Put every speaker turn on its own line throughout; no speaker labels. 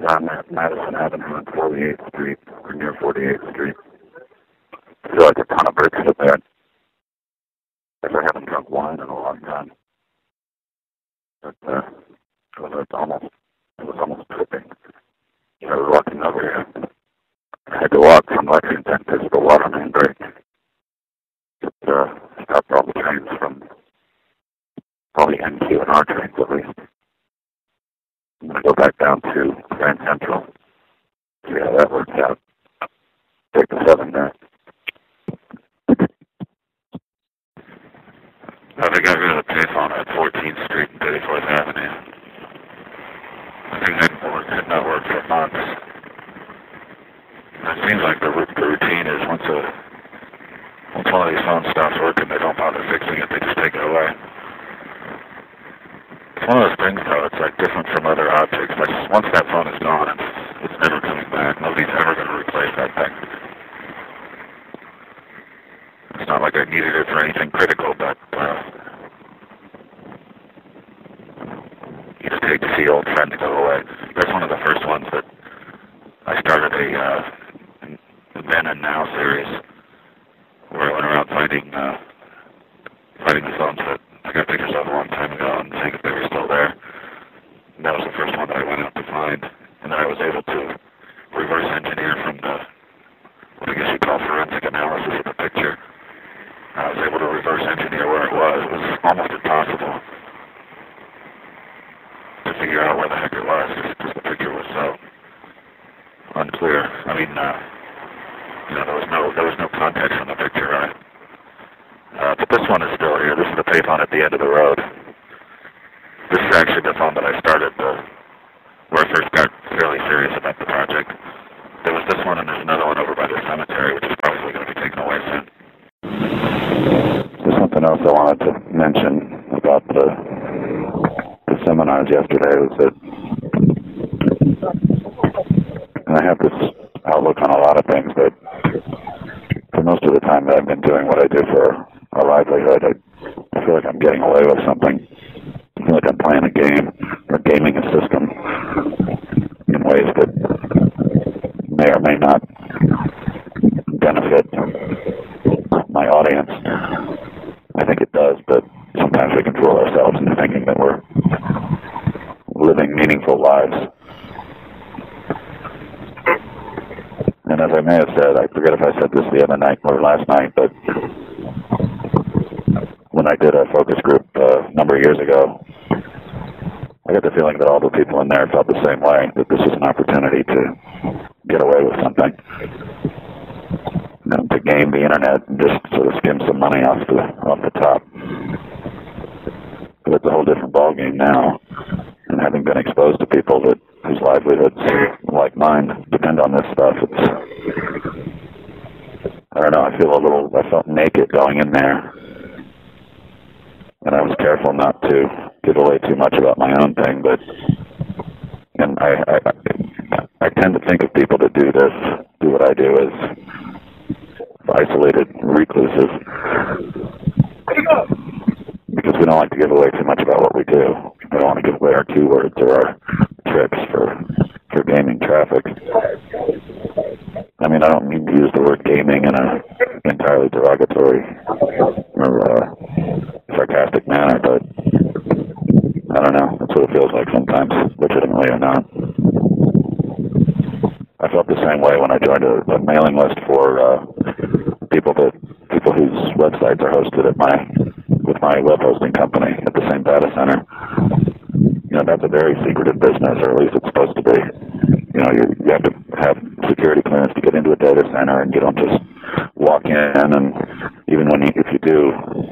on Madison Avenue and 48th Street, or near 48th Street. I feel like a ton of bricks hit there. I haven't drunk wine in a long time. But it was almost tripping. I was walking over here. I had to walk from Lexington to the water main break. It stopped all the trains from all the NQ and R trains at least. I'm going to go back down to Grand Central. See how that works out. Take the 7 there. They got rid of the payphone at 14th Street and 34th Avenue. I think that had not worked for months. It seems like the routine is once one of these phones stops working, they don't bother fixing it, they just take it away. It's one of those things, though, it's like different from other objects. Like, once that phone is gone, it's never coming back. Nobody's ever going to replace that thing. It's not like I needed it for anything critical, but you just hate to see old friends go away. That's one of the first ones that I started a Then and Now series where I went around finding the phones that I got pictures of a long time ago and seeing if they were still there. And that was the first one that I went out to find. And then I was able to reverse engineer from what I guess you call forensic analysis of the picture. I was able to reverse engineer where it was. It was almost impossible to figure out where the heck it was because the picture was so unclear. I mean, there was no context in the picture, right? But this one is still here. This is the payphone at the end of the road. This is actually the phone that I started where I first got fairly serious about the project. There was this one and there's another one over by the cemetery, which is probably going to be taken away soon. There's something else I wanted to mention about the seminars yesterday was that I have this outlook on a lot of things, but for most of the time that I've been doing what I do for a livelihood, I feel like I'm getting away with something. I feel like I'm playing a game or gaming a system in ways that may or may not benefit my audience. I think it does, but sometimes we can fool ourselves into thinking that we're living meaningful lives. And as I may have said, I forget if I said this the other night or last night, but when I did a focus group a number of years ago, I got the feeling that all the people in there felt the same way, that this was an opportunity to get away with something. To game the internet and just sort of skim some money off the top. But it's a whole different ballgame now. And having been exposed to people whose livelihoods, like mine, depend on this stuff, I don't know, I felt naked going in there. And I was careful not to give away too much about my own thing, and I tend to think of people that do what I do as isolated recluses, because we don't like to give away too much about what we do. We don't want to give away our keywords or our tricks for gaming traffic. I mean, I don't mean to use the word gaming in an entirely derogatory or sarcastic manner, but I don't know. That's what it feels like sometimes, legitimately or not. I felt the same way when I joined a mailing list for people whose websites are hosted with my web hosting company at the same data center. That's a very secretive business, or at least it's supposed to be. You have to have security clearance to get into a data center, and you don't just walk in. And even if you do,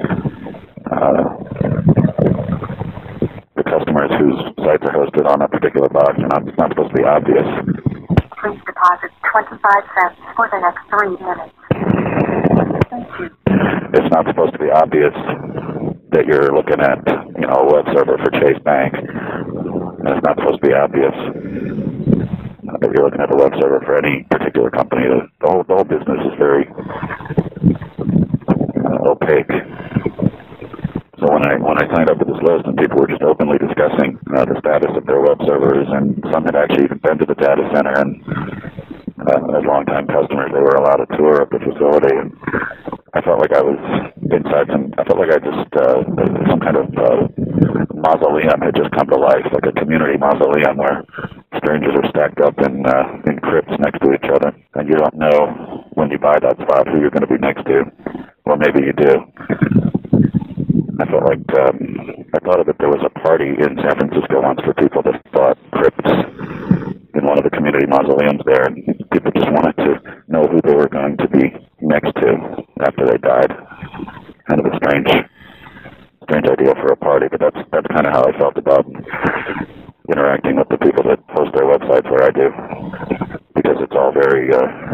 the customers whose sites are hosted on a particular box it's not supposed to be obvious.
Please deposit 25 cents for the next 3 minutes. Thank you.
It's not supposed to be obvious that you're looking at, a web server for Chase Bank. And it's not supposed to be obvious that you're looking at a web server for any particular company. The whole business is very opaque. So So when I signed up for this list and people were just openly discussing the status of their web servers, and some had actually even been to the data center, and as longtime customers, they were allowed a tour of the facility, and I felt like I was inside I felt like I just, some kind of mausoleum had just come to life, like a community mausoleum where strangers are stacked up in crypts next to each other, and you don't know when you buy that spot who you're going to be next to, or maybe you do. I felt like I thought of it. There was a party in San Francisco once for people that bought crypts in one of the community mausoleums there, and people just wanted to know who they were going to be next to after they died. Kind of a strange idea for a party, but that's kind of how I felt about interacting with the people that host their websites where I do, because it's all very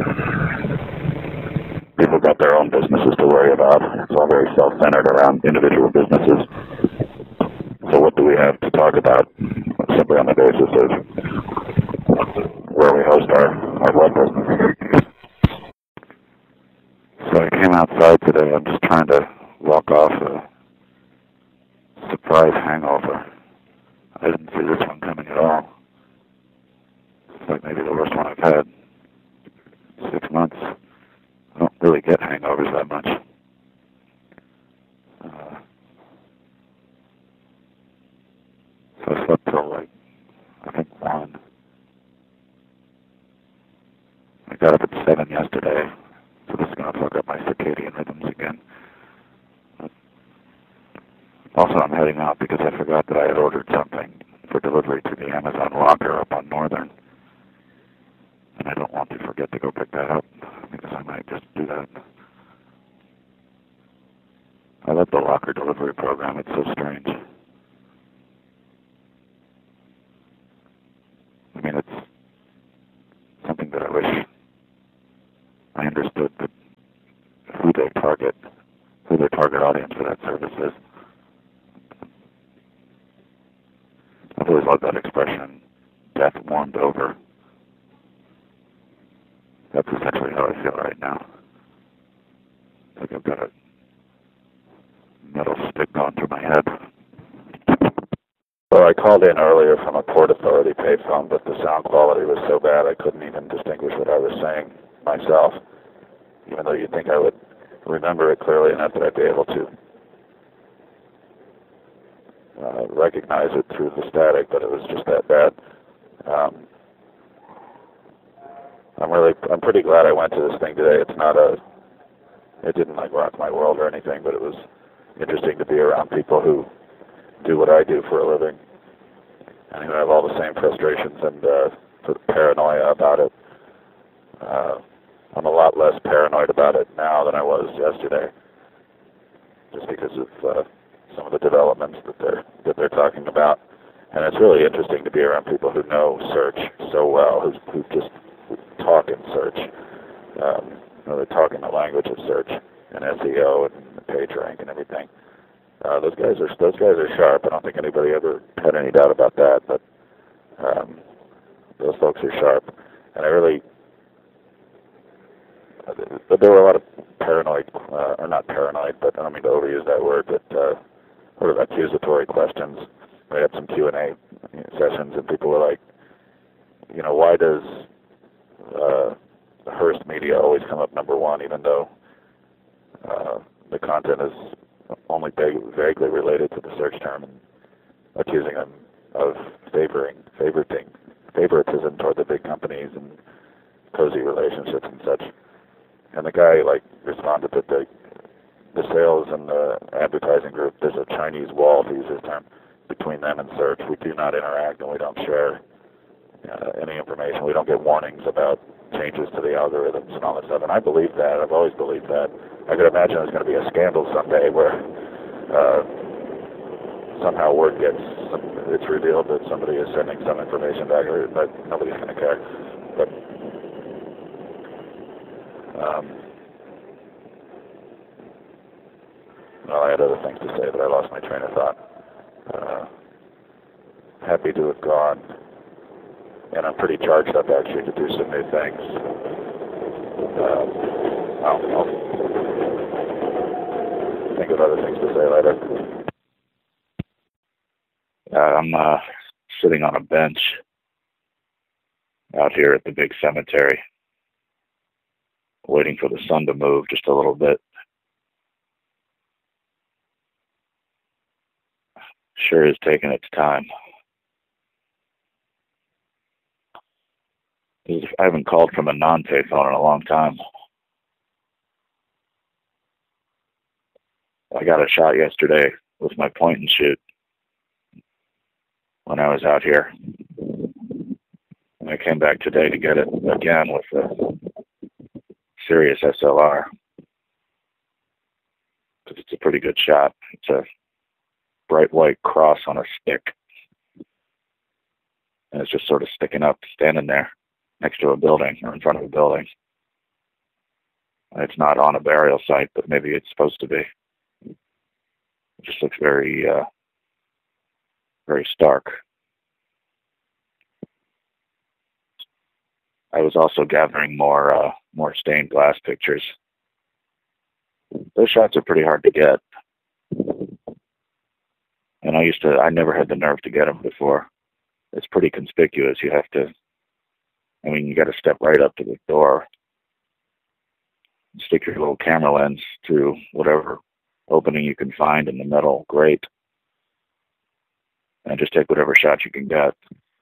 people got their own businesses to worry about. It's all very self-centered around individual businesses. So what do we have to talk about simply on the basis of where we host our web business? So I came outside today. I'm just trying to walk off a surprise hangover. I didn't see this one coming at all. It's like maybe the worst one I've had in 6 months. I don't really get hangovers that much. So I slept till like, I think 1. I got up at 7 yesterday, so this is going to fuck up my circadian rhythms again. Also, I'm heading out because I forgot that I had ordered something for delivery to the Amazon locker up on Northern. And I don't want to forget to go pick that up, because I might just do that. I love the locker delivery program. It's so strange. I mean, it's something that I wish I understood that who their target audience for that service is. I've always loved that expression, death warmed over. That's essentially how I feel right now. Like I've got a metal stick going through my head. Well, I called in earlier from a Port Authority payphone, but the sound quality was so bad I couldn't even distinguish what I was saying myself, even though you'd think I would remember it clearly enough that I'd be able to recognize it through the static, but it was just that bad. I'm pretty glad I went to this thing today. It didn't like rock my world or anything, but it was interesting to be around people who do what I do for a living and who have all the same frustrations and sort of paranoia about it. I'm a lot less paranoid about it now than I was yesterday, just because of some of the developments that they're talking about. And it's really interesting to be around people who know search so well, who just talk in search. They talk in the language of search and SEO and PageRank and everything. Those guys are sharp. I don't think anybody ever had any doubt about that. But those folks are sharp, and there were a lot of paranoid, or not paranoid, but I don't mean to overuse that word, but sort of accusatory questions. We had some Q&A sessions, and people were like, why does Hearst Media always come up number 1, even though the content is only vaguely related to the search term, and accusing them of favoritism toward the big companies and cozy relationships and such. And the guy responded that the sales and the advertising group, there's a Chinese wall, to use his term, between them and search. We do not interact, and we don't share any information. We don't get warnings about changes to the algorithms and all that stuff. And I believe that. I've always believed that. I could imagine there's going to be a scandal someday where somehow word it's revealed that somebody is sending some information back, but nobody's going to care. But well, I had other things to say, but I lost my train of thought. Happy to have gone, and I'm pretty charged up actually to do some new things. I'll think of other things to say later. I'm sitting on a bench out here at the big cemetery, waiting for the sun to move just a little bit. Sure is taking its time. I haven't called from a non-pay phone in a long time. I got a shot yesterday with my point and shoot when I was out here. And I came back today to get it again with a Sirius SLR. Because it's a pretty good shot. It's a bright white cross on a stick. And it's just sort of sticking up, standing there next to a building or in front of a building. And it's not on a burial site, but maybe it's supposed to be. It just looks very, very stark. I was also gathering more stained glass pictures. Those shots are pretty hard to get. And I never had the nerve to get them before. It's pretty conspicuous. You got to step right up to the door, stick your little camera lens through whatever opening you can find in the metal grate, and just take whatever shot you can get.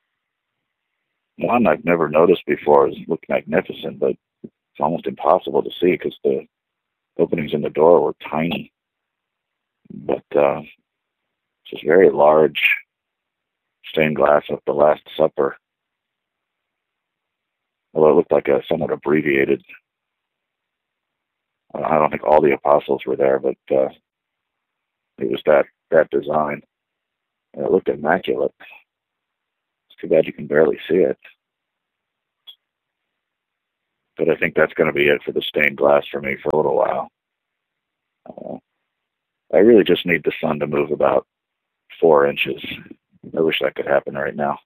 One I've never noticed before is looked magnificent, but it's almost impossible to see because the openings in the door were tiny. But it's this very large stained glass of the Last Supper. Although it looked like a somewhat abbreviated. I don't think all the apostles were there, but it was that design. And it looked immaculate. It's too bad you can barely see it. But I think that's going to be it for the stained glass for me for a little while. I really just need the sun to move about 4 inches. I wish that could happen right now.